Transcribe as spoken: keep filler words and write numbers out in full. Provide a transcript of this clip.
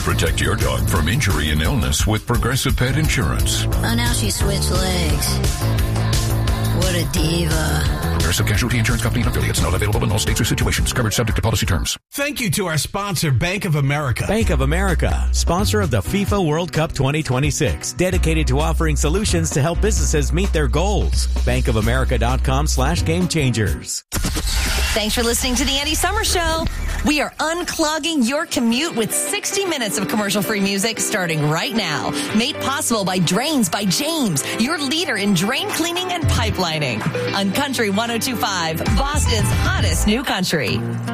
Protect your dog from injury and illness with Progressive Pet Insurance. Oh, now she switched legs. What a diva. Progressive Casualty Insurance Company and affiliates. Not available in all states or situations. Coverage subject to policy terms. Thank you to our sponsor, Bank of America. Bank of America, sponsor of the FIFA World Cup twenty twenty-six, dedicated to offering solutions to help businesses meet their goals. bankofamerica.com slash game changers. Thanks for listening to the Andy Summer Show. We are unclogging your commute with sixty minutes of commercial-free music starting right now. Made possible by Drains by James, your leader in drain cleaning and pipelining. On Country one oh two point five, Boston's hottest new country.